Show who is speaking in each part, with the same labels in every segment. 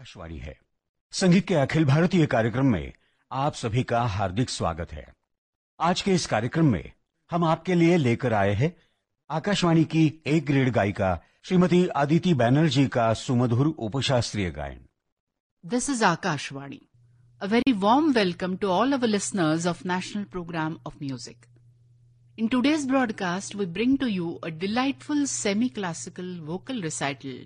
Speaker 1: आकाशवाणी है। संगीत के अखिल भारतीय कार्यक्रम में आप सभी का हार्दिक स्वागत है। आज के इस कार्यक्रम में हम आपके लिए लेकर आए हैं आकाशवाणी की ए ग्रेड गायिका श्रीमती अदिति बैनर्जी का सुमधुर उपशास्त्रीय गायन।
Speaker 2: This is Akashvani. A very warm welcome to all our listeners of National Program of Music. In today's broadcast, we bring to you a delightful semi-classical vocal recital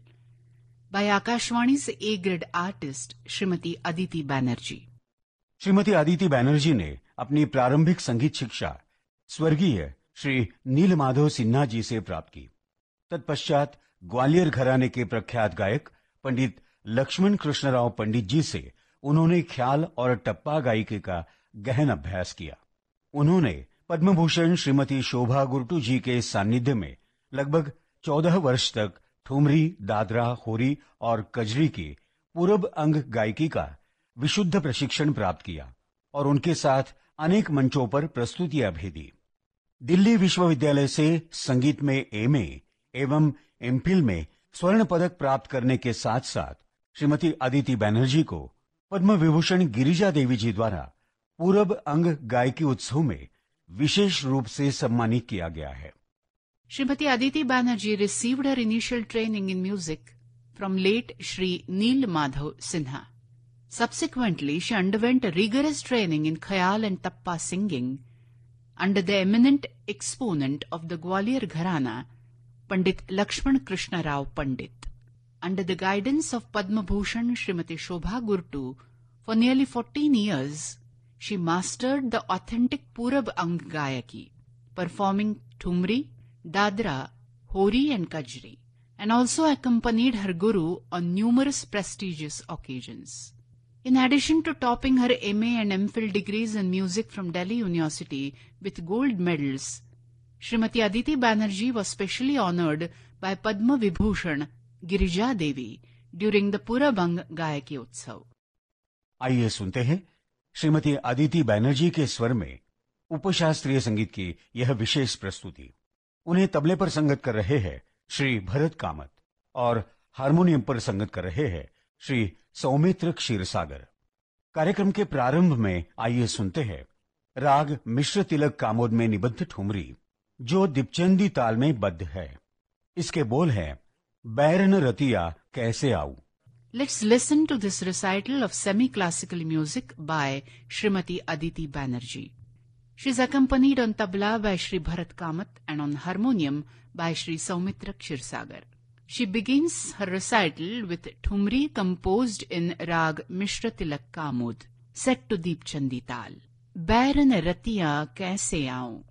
Speaker 2: by Akashvani's A-grade artist, Srimati Aditi Banerjee.
Speaker 1: Shrimati Aditi Banerjee ने अपनी प्रारंभिक संगीत शिक्षा स्वर्गीय श्री नीलमाधव सिन्हा जी से प्राप्त की। तत्पश्चात ग्वालियर घराने के प्रख्यात गायक पंडित लक्ष्मण कृष्णराव पंडित जी से उन्होंने ख्याल और टप्पा गायकी का गहन अभ्यास किया। उन्होंने पद्म भूषण श्रीमती शोभा गुरटू जी के सानिध्य में लगभग 14 वर्ष तक ठुमरी, दादरा, होरी और कजरी की पूरब अंग गायकी का विशुद्ध प्रशिक्षण प्राप्त किया और उनके साथ अनेक मंचों पर प्रस्तुतियां भी दी। दिल्ली विश्वविद्यालय से संगीत में एमए एवं एमफिल में स्वर्ण पदक प्राप्त करने के साथ साथ श्रीमती अदिति बैनर्जी को पद्म विभूषण गिरिजा देवी जी द्वारा पूरब अंग गायकी उत्सव में विशेष रूप से सम्मानित किया गया है।
Speaker 2: Srimati Aditi Banerjee received her initial training in music from late Shri Neel Madhav Sinha. Subsequently, she underwent a rigorous training in Khayal and Tappa singing under the eminent exponent of the Gwalior Gharana, Pandit Lakshman Krishna Rao Pandit. Under the guidance of Padma Bhushan Srimati Shobha Gurtu, for nearly 14 years, she mastered the authentic Purab Ang Gayaki, performing Thumri, Dadra, Hori and Kajri, and also accompanied her guru on numerous prestigious occasions. In addition to topping her MA and MPhil degrees in music from Delhi University with gold medals, Srimati Aditi Banerjee was specially honored by Padma Vibhushan Girija Devi during the Purabang Gayaki Utsav.
Speaker 1: आइए सुनते हैं श्रीमती अदिति बैनर्जी के स्वर में उपशास्त्रीय संगीत की यह विशेष प्रस्तुति। उन्हें तबले पर संगत कर रहे हैं श्री भरत कामत और हारमोनियम पर संगत कर रहे हैं श्री सौमित्र क्षीरसागर। कार्यक्रम के प्रारंभ में आइए सुनते हैं राग मिश्र तिलक कामोद में निबद्ध ठुमरी जो दीपचंदी ताल में बद्ध है। इसके बोल हैं बैरन रतिया कैसे आऊं।
Speaker 2: Let's listen to this recital of semi-classical music by Srimati Aditi Banerjee. She is accompanied on tabla by Shri Bharat Kamat and on harmonium by Shri Saumitra Kshirsagar. She begins her recital with Thumri composed in Rag Mishra Tilak Kamod, set to Deep Chandi Tal. Bairan Ratiya Kaise Aun.